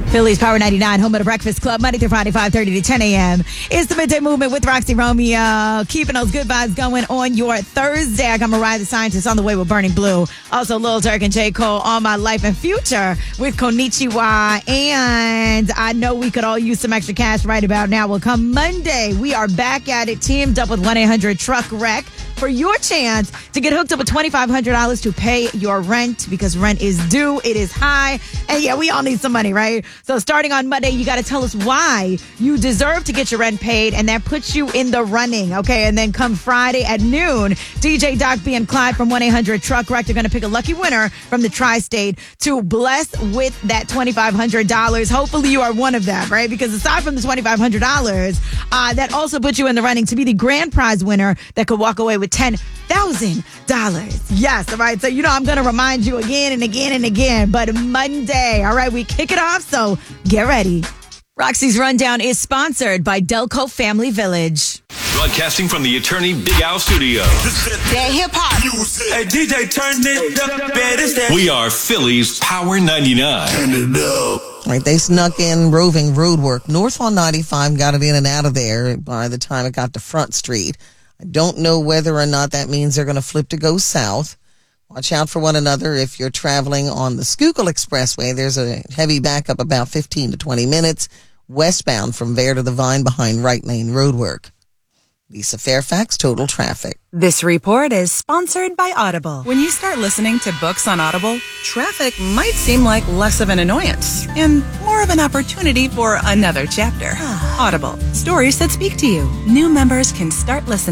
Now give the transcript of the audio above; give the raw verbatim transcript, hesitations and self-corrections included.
Philly's Power ninety-nine, home of the Breakfast Club, Monday through Friday, five thirty to ten a.m. It's the Midday Movement with Roxy Romeo, keeping those good vibes going on your Thursday. I got Mariah the Scientist on the way with Burning Blue. Also, Lil Durk and J. Cole on My Life and Future with Konichiwa. And I know we could all use some extra cash right about now. Well, come Monday, we are back at it, teamed up with one eight hundred truck wreck for your chance to get hooked up with twenty-five hundred dollars to pay your rent, because rent is due. It is high. And yeah, we all need some money, right? So starting on Monday, you got to tell us why you deserve to get your rent paid, and that puts you in the running, okay? And then come Friday at noon, D J Doc B and Clyde from one eight hundred truck wreck, they're going to pick a lucky winner from the Tri-State to bless with that twenty-five hundred dollars. Hopefully you are one of them, right? Because aside from the twenty-five hundred dollars, uh, that also puts you in the running to be the grand prize winner that could walk away with ten thousand dollars. Yes, all right. So, you know, I'm going to remind you again and again and again. But Monday, all right, we kick it off. So get ready. Roxy's Rundown is sponsored by Delco Family Village. Broadcasting from the Attorney Big Al Studio. That hip hop. Hey, D J, turn it up. Man, it's that. We are Philly's Power ninety-nine. Turn it up. Right, they snuck in roving road work north on ninety-five, got it in and out of there by the time it got to Front Street. I don't know whether or not that means they're going to flip to go south. Watch out for one another if you're traveling on the Schuylkill Expressway. There's a heavy backup about fifteen to twenty minutes westbound from Vare to the Vine behind Right Lane Roadwork. Lisa Fairfax, Total Traffic. This report is sponsored by Audible. When you start listening to books on Audible, traffic might seem like less of an annoyance and more of an opportunity for another chapter. Audible, stories that speak to you. New members can start listening